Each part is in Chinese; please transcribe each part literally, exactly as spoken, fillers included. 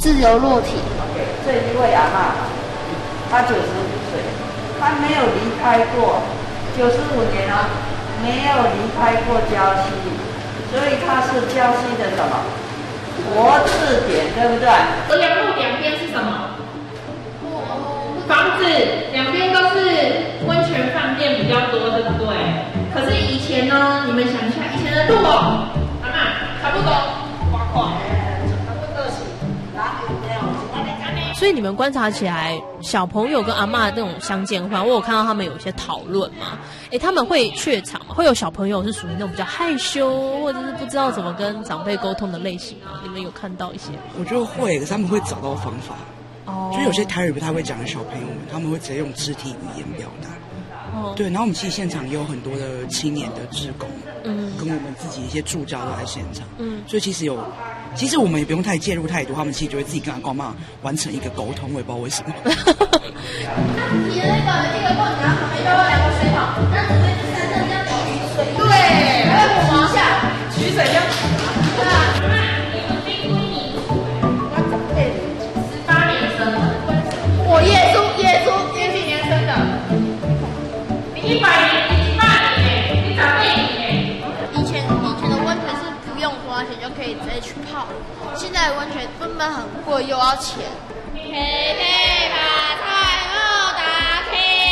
自由落体。 这一位阿嬷，她九十五岁，她没有离开过，九十五年了，没有离开过礁溪，所以她是礁溪的什么活字典，对不对？ 河阳路两边是什么？房子，两边都是温泉饭店比较多，对不对？可是以前呢，你们想一下，以前的路哦，阿嬷差不多划垮。 所以你们观察起来，小朋友跟阿嬷那种相见欢，我有看到他们有一些讨论嘛？哎，他们会怯场吗？会有小朋友是属于那种比较害羞，或者是不知道怎么跟长辈沟通的类型吗？你们有看到一些？ 我觉得会，可是他们会找到方法。哦，就有些台语不太会讲的小朋友们，他们会直接用肢体语言表达。哦，对，然后我们其实现场也有很多的青年的志工，嗯，跟我们自己一些助教都在现场，嗯，所以其实有。其实我们也不用太介入太多，他们其实就会自己跟阿公妈完成一个沟通，我也不知道为什么。 你的那个一个棍子，然后旁边都有两个水桶，然后准备就三层这样倒取水。对，还有我一下取水这样。对啊，你们冰冰你，我长辈十八年生的，我耶稣耶稣耶几年生的？你一百年，你一八年，你长辈你。 以前以前的温泉是不用花钱就可以直接去泡，现在温泉根本很贵又要钱。 嘿嘿，把菜后打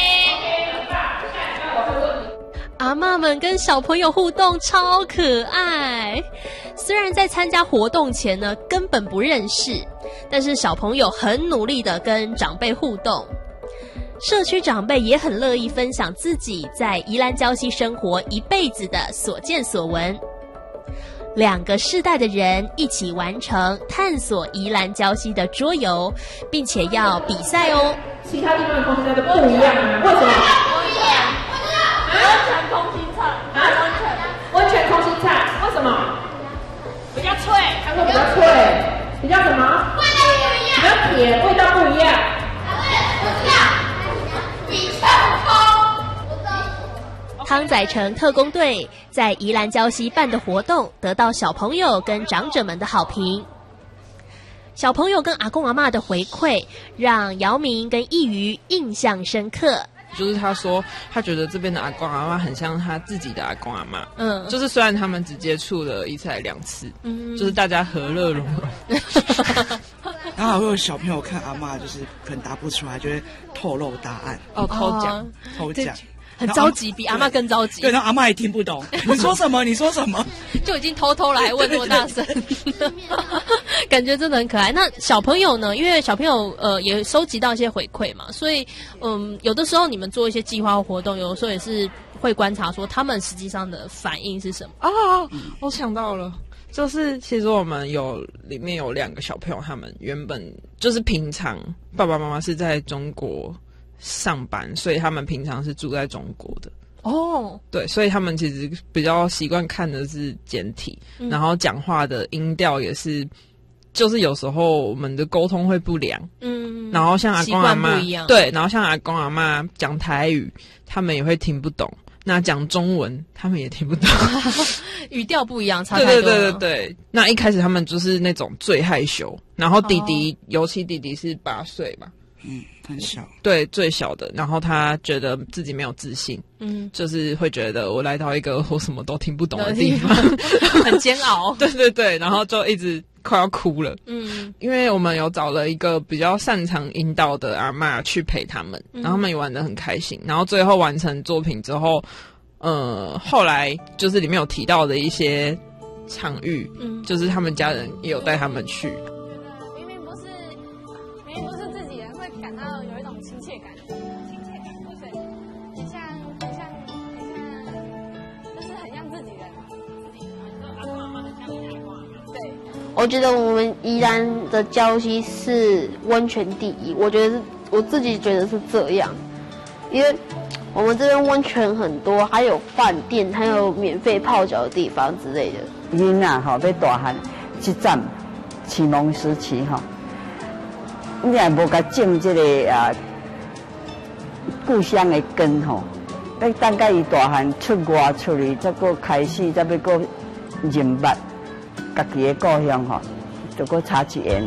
开。 阿嬷们跟小朋友互动超可爱，虽然在参加活动前呢根本不认识，但是小朋友很努力的跟长辈互动。社区长辈也很乐意分享自己在宜兰礁溪生活一辈子的所见所闻。两个世代的人一起完成探索宜兰礁溪的桌游，并且要比赛哦。 其他地方的空心菜都不一样啊？为什么？ 不一样，温泉空心菜啊，温泉温泉空心菜为什么？ 比较脆， 它会比较脆，比较什么？ 味道不一样， 比较甜，味道不一样。 不一样，比较空。 汤仔城特工队在宜兰礁溪办的活动得到小朋友跟长者们的好评。小朋友跟阿公阿嬷的回馈让姚明跟易瑜印象深刻。 就是他说他觉得这边的阿公阿嬷很像他自己的阿公阿嬷， 嗯， 就是虽然他们只接触了一次还两次，嗯，就是大家和乐融融。 然后还会有小朋友看阿嬷，就是可能答不出来，就会透露答案， 哦，偷讲， 偷讲。 很着急，比阿嬷更着急。 对，然后阿嬷也听不懂你说什么，你说什么， 就已经偷偷了，还问那么大声，感觉真的很可爱。那小朋友呢？因为小朋友呃也收集到一些回馈嘛，所以嗯，有的时候你们做一些计划活动，有的时候也是会观察说他们实际上的反应是什么啊？我想到了。就是其实我们有里面有两个小朋友，他们原本就是平常爸爸妈妈是在中国上班，所以他们平常是住在中国的哦。 对，所以他们其实比较习惯看的是简体，嗯、然后讲话的音调也是，就是有时候我们的沟通会不良，嗯，然后像阿公阿嬷对，然后像阿公阿嬷讲台语，他们也会听不懂。那讲中文他们也听不懂语调不一样，差太多了。 对对对对对，那一开始他们就是那种最害羞，然后弟弟、哦、尤其弟弟是八岁吧， 嗯，很小， 对，最小的，然后他觉得自己没有自信，嗯，就是会觉得我来到一个我什么都听不懂的地方很煎熬对对对，然后就一直快要哭了，嗯，因为我们有找了一个比较擅长引导的阿嬷去陪他们，然后他们也玩得很开心，然后最后完成作品之后，呃，后来就是里面有提到的一些场域，嗯，就是他们家人也有带他们去。 明明不是，明明不是自己人，会感到有一种亲切感，亲切感，对，很像，很像，很像，就是很像自己人。阿公阿嬷很像你阿公阿嬷。对， 我觉得我们宜兰的礁溪是温泉第一，我觉得是我自己觉得是这样，因为我们这边温泉很多，还有饭店，还有免费泡脚的地方之类的。 囡仔吼要大汉，这站启蒙时期吼，你若无甲种这个啊故乡的根吼，要等甲伊大汉出外出去，再搁开始，再要搁认捌家己的故乡吼，就搁差一缘。